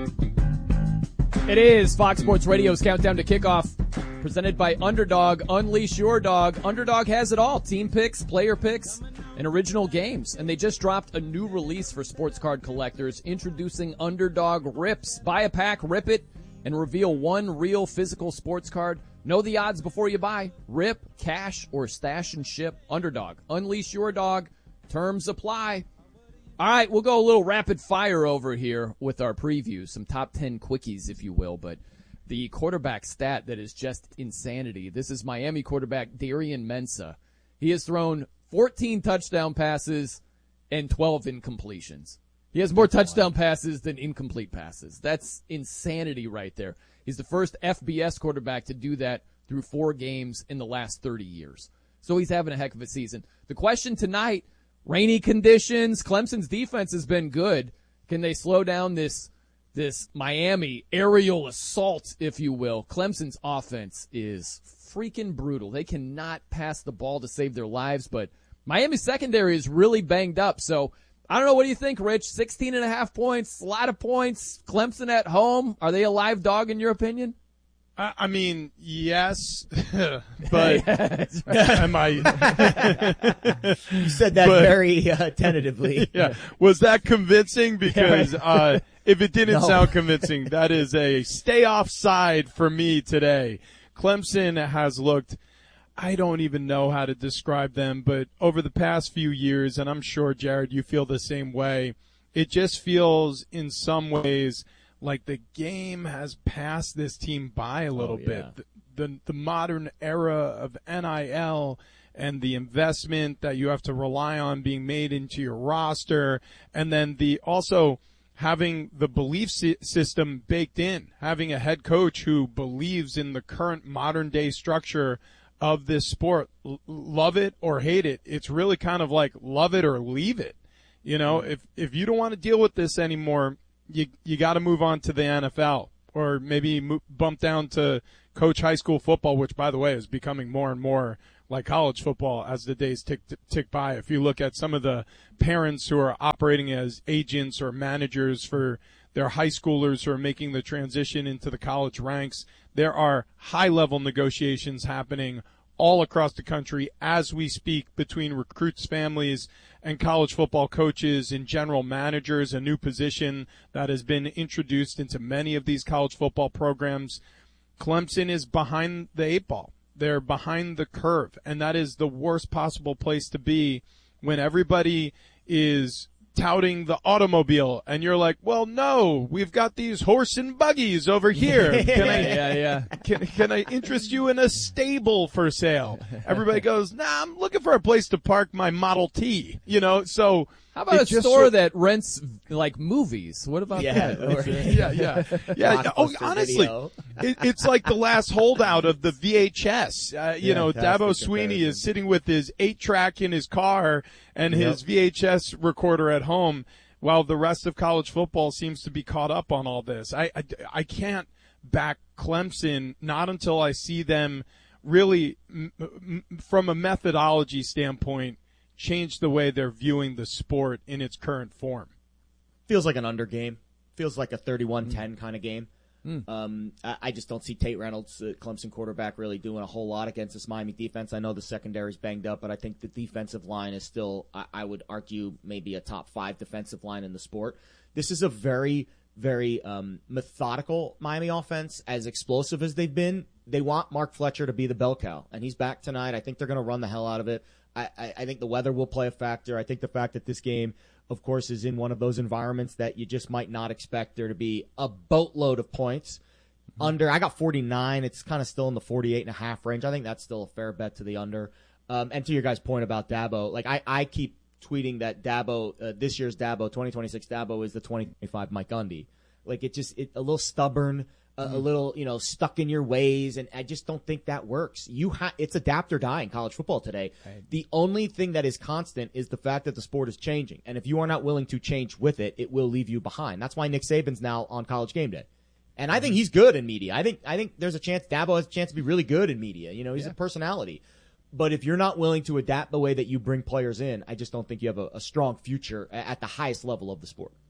It is Fox Sports Radio's Countdown to Kickoff, presented by Underdog. Unleash your dog. Underdog has it all. Team picks, player picks, and original games. And they just dropped a new release for sports card collectors, introducing Underdog Rips. Buy a pack, rip it, and reveal one real physical sports card. Know the odds before you buy. Rip, cash, or stash and ship. Underdog. Unleash your dog. Terms apply. All right, we'll go a little rapid fire over here with our previews, some top 10 quickies, if you will. But the quarterback stat that is just insanity. This is Miami quarterback Darian Mensah. He has thrown 14 touchdown passes and 12 incompletions. He has more touchdown passes than incomplete passes. That's insanity right there. He's the first FBS quarterback to do that through 4 games in the last 30 years. So he's having a heck of a season. The question tonight, rainy conditions. Clemson's defense has been good. Can they slow down this Miami aerial assault, if you will? Clemson's offense is freaking brutal. They cannot pass the ball to save their lives, but Miami's secondary is really banged up. So I don't know. What do you think, Rich? 16.5 points, a lot of points. Clemson at home. Are they a live dog in your opinion? I mean, yes, but am I? You said that very tentatively. Yeah. Was that convincing? Because if it didn't sound convincing, that is a stay offside for me today. Clemson has looked, I don't even know how to describe them, but over the past few years, and I'm sure, Jared, you feel the same way, it just feels in some ways like the game has passed this team by a little bit. The modern era of NIL and the investment that you have to rely on being made into your roster, and then also having the belief system baked in, having a head coach who believes in the current modern day structure of this sport. Love it or hate it. It's really kind of like love it or leave it. You know, if you don't want to deal with this anymore, you got to move on to the NFL, or maybe bump down to coach high school football, which, by the way, is becoming more and more like college football as the days tick by. If you look at some of the parents who are operating as agents or managers for their high schoolers who are making the transition into the college ranks, there are high-level negotiations happening all across the country as we speak between recruits' families and college football coaches and general managers, a new position that has been introduced into many of these college football programs. Clemson is behind the 8 ball. They're behind the curve, and that is the worst possible place to be when everybody is touting the automobile, and you're like, well, no, we've got these horse and buggies over here. Can I interest you in a stable for sale? Everybody goes, nah, I'm looking for a place to park my Model T, you know, so. How about a store that rents like movies? What about that? Yeah. Oh, honestly, it's like the last holdout of the VHS. Dabo Sweeney is sitting with his 8-track in his car and his VHS recorder at home, while the rest of college football seems to be caught up on all this. I can't back Clemson, not until I see them really, from a methodology standpoint, change the way they're viewing the sport in its current form. Feels like an under game. Feels like a 31-10 kind of game. I just don't see Tate Reynolds, Clemson quarterback, really doing a whole lot against this Miami defense. I know the secondary's banged up, but I think the defensive line is still, I would argue, maybe a top 5 defensive line in the sport. This is a very, very methodical Miami offense, as explosive as they've been. They want Mark Fletcher to be the bell cow, and he's back tonight. I think they're going to run the hell out of it. I think the weather will play a factor. I think the fact that this game, of course, is in one of those environments that you just might not expect there to be a boatload of points. Under, I got 49. It's kind of still in the 48.5 range. I think that's still a fair bet to the under. And to your guys' point about Dabo, like I keep tweeting that Dabo, this year's Dabo, 2026 Dabo is the 2025 Mike Gundy. Like it a little stubborn. A little, stuck in your ways, and I just don't think that works. It's adapt or die in college football today. Right. The only thing that is constant is the fact that the sport is changing, and if you are not willing to change with it, it will leave you behind. That's why Nick Saban's now on College Game Day, and I think he's good in media. I think there's a chance Dabo has a chance to be really good in media. He's a personality, but if you're not willing to adapt the way that you bring players in, I just don't think you have a strong future at the highest level of the sport.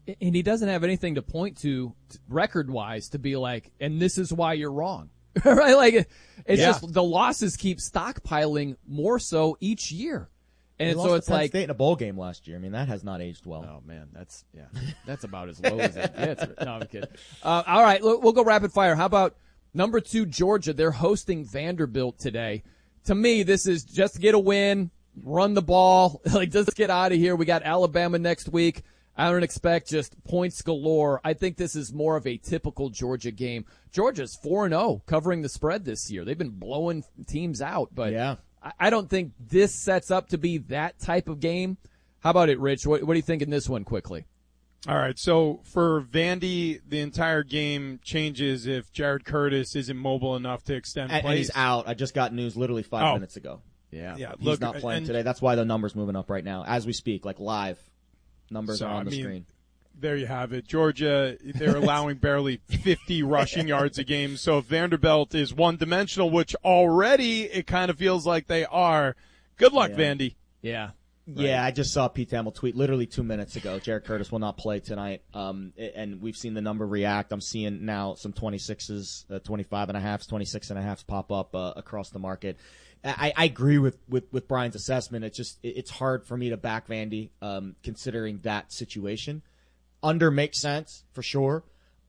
And he doesn't have anything to point to record-wise to be like, and this is why you're wrong. Right? Like, it's just the losses keep stockpiling more so each year. And so it's like State in a bowl game last year. I mean, that has not aged well. Oh man, that's about as low as it gets. No, I'm kidding. All right, we'll go rapid fire. How about number 2 Georgia? They're hosting Vanderbilt today. To me, this is just get a win, run the ball, like just get out of here. We got Alabama next week. I don't expect just points galore. I think this is more of a typical Georgia game. Georgia's 4-0 covering the spread this year. They've been blowing teams out, but yeah. I don't think this sets up to be that type of game. How about it, Rich? What do you think in this one quickly? All right, so for Vandy, the entire game changes if Jared Curtis isn't mobile enough to extend plays. And he's out. I just got news literally 5 minutes ago. Yeah. He's not playing today. That's why the number's moving up right now as we speak, like live. Numbers are on the screen. There you have it. Georgia, they're allowing barely 50 rushing yards a game. So if Vanderbilt is one-dimensional, which already it kind of feels like they are, good luck, Vandy. Yeah. Right. Yeah, I just saw Pete Thamel tweet literally 2 minutes ago. Jared Curtis will not play tonight. And we've seen the number react. I'm seeing now some 26s, 25.5s, 26.5s pop up across the market. I agree with Brian's assessment. It's hard for me to back Vandy, considering that situation. Under makes sense for sure.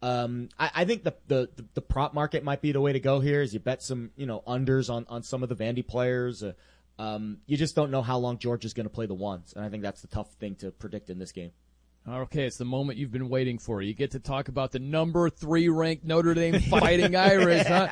I think the prop market might be the way to go here. Is you bet some unders on some of the Vandy players. You just don't know how long Georgia's going to play the ones, and I think that's the tough thing to predict in this game. Okay, it's the moment you've been waiting for. You get to talk about the number 3 ranked Notre Dame Fighting Irish, huh?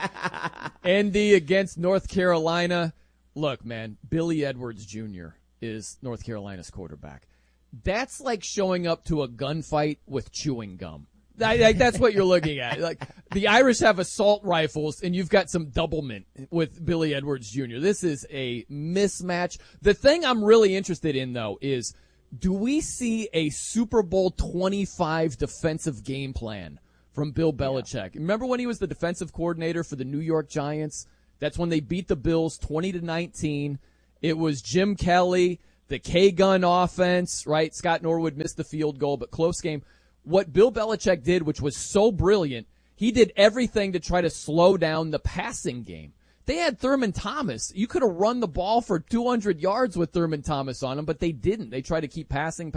ND against North Carolina. Look, man, Billy Edwards Jr. is North Carolina's quarterback. That's like showing up to a gunfight with chewing gum. That's what you're looking at. Like the Irish have assault rifles, and you've got some doublemint with Billy Edwards Jr. This is a mismatch. The thing I'm really interested in, though, is do we see a Super Bowl 25 defensive game plan from Bill Belichick? Remember when he was the defensive coordinator for the New York Giants? That's when they beat the Bills 20-19. It was Jim Kelly, the K-gun offense, right? Scott Norwood missed the field goal, but close game. What Bill Belichick did, which was so brilliant, he did everything to try to slow down the passing game. They had Thurman Thomas. You could have run the ball for 200 yards with Thurman Thomas on him, but they didn't. They tried to keep passing.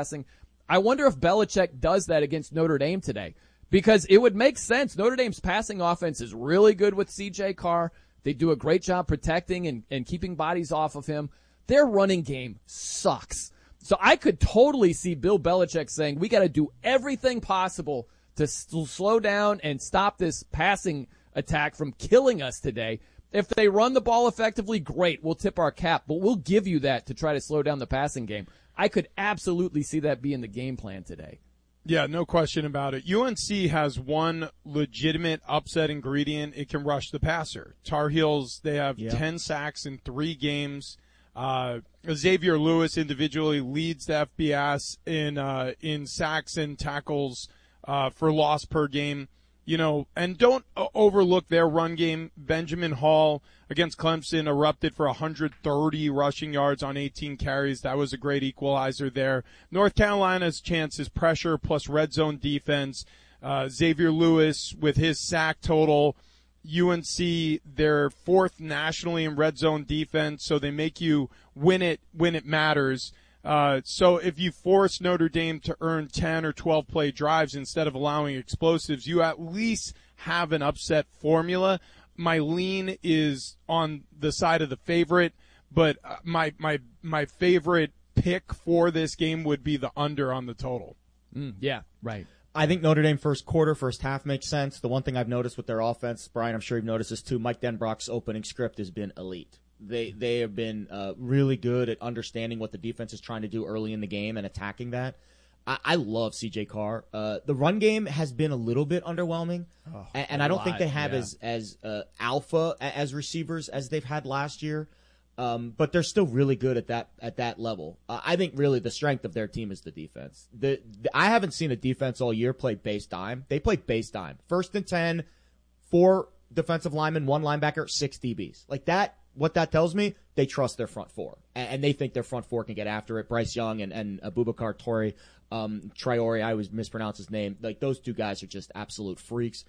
I wonder if Belichick does that against Notre Dame today, because it would make sense. Notre Dame's passing offense is really good with C.J. Carr. They do a great job protecting and keeping bodies off of him. Their running game sucks. So I could totally see Bill Belichick saying, we got to do everything possible to slow down and stop this passing attack from killing us today. If they run the ball effectively, great. We'll tip our cap, but we'll give you that to try to slow down the passing game. I could absolutely see that being the game plan today. Yeah, no question about it. UNC has one legitimate upset ingredient. It can rush the passer. Tar Heels, they have 10 sacks in 3 games. Xavier Lewis individually leads the FBS in sacks and tackles for loss per game. And don't overlook their run game. Benjamin Hall against Clemson erupted for 130 rushing yards on 18 carries. That was a great equalizer there. North Carolina's chance is pressure plus red zone defense. Xavier Lewis with his sack total. UNC, they're 4th nationally in red zone defense, so they make you win it when it matters. So if you force Notre Dame to earn 10 or 12 play drives instead of allowing explosives, you at least have an upset formula. My lean is on the side of the favorite, but my favorite pick for this game would be the under on the total. Yeah, right. I think Notre Dame first quarter, first half makes sense. The one thing I've noticed with their offense, Brian, I'm sure you've noticed this too, Mike Denbrock's opening script has been elite. They have been really good at understanding what the defense is trying to do early in the game and attacking that. I love C.J. Carr. The run game has been a little bit underwhelming, and I don't think they have as alpha as receivers as they've had last year. But they're still really good at that level. I think really the strength of their team is the defense. I haven't seen a defense all year play base dime. They play base dime. 1st and 10, 4 defensive linemen, 1 linebacker, 6 DBs. Like that what that tells me, they trust their front four. And they think their front four can get after it. Bryce Young and Abubakar Traore, I always mispronounce his name. Like, those two guys are just absolute freaks.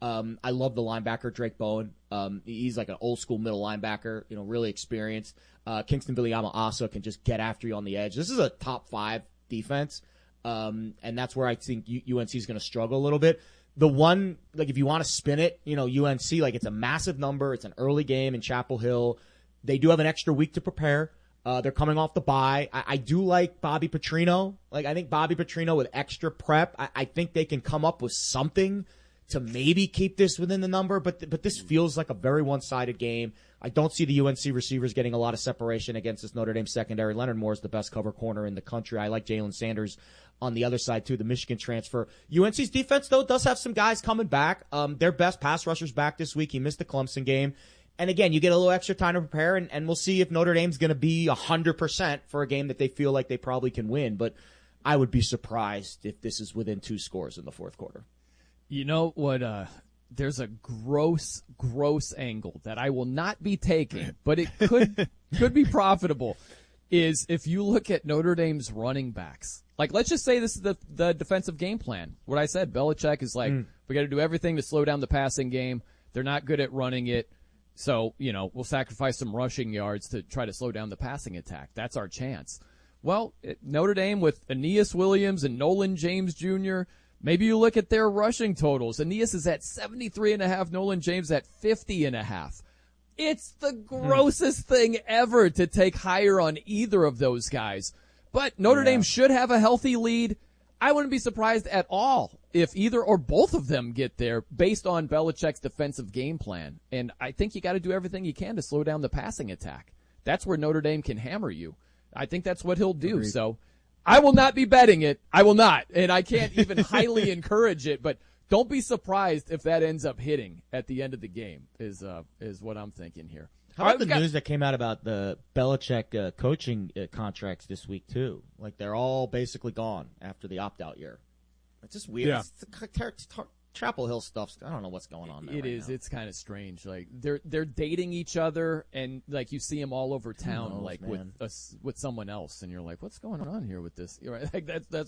I love the linebacker, Drake Bowen. He's like an old school middle linebacker, really experienced. Kingston Billiama-Asa can just get after you on the edge. This is a top 5 defense. And that's where I think UNC is going to struggle a little bit. The one, like, if you want to spin it, UNC, like, it's a massive number. It's an early game in Chapel Hill. They do have an extra week to prepare. They're coming off the bye. I do like Bobby Petrino. Like, I think Bobby Petrino with extra prep, I think they can come up with something to maybe keep this within the number, but this feels like a very one-sided game. I don't see the UNC receivers getting a lot of separation against this Notre Dame secondary. Leonard Moore is the best cover corner in the country. I like Jalen Sanders on the other side, too, the Michigan transfer. UNC's defense, though, does have some guys coming back. Their best pass rusher's back this week. He missed the Clemson game. And again, you get a little extra time to prepare, and we'll see if Notre Dame's going to be 100% for a game that they feel like they probably can win. But I would be surprised if this is within 2 scores in the fourth quarter. You know what? There's a gross angle that I will not be taking, but it could be profitable. Is if you look at Notre Dame's running backs, like, let's just say this is the defensive game plan. What I said, Belichick is like, we got to do everything to slow down the passing game. They're not good at running it, so we'll sacrifice some rushing yards to try to slow down the passing attack. That's our chance. Well, Notre Dame with Aeneas Williams and Nolan James Jr., maybe you look at their rushing totals. Aeneas is at 73.5, Nolan James at 50.5. It's the grossest thing ever to take higher on either of those guys. But Notre Dame should have a healthy lead. I wouldn't be surprised at all if either or both of them get there based on Belichick's defensive game plan. And I think you got to do everything you can to slow down the passing attack. That's where Notre Dame can hammer you. I think that's what he'll do. Agreed. So I will not be betting it. I will not. And I can't even highly encourage it, but don't be surprised if that ends up hitting at the end of the game is what I'm thinking here. How about the news that came out about the Belichick coaching contracts this week, too? Like, they're all basically gone after the opt-out year. It's just weird. Yeah. It's Chapel Hill stuff. I don't know what's going on there. It right is. now. It's kind of strange. Like, they're dating each other, and like you see them all over town, knows, like man? with someone else, and you're like, what's going on here with this? You're right. Like that's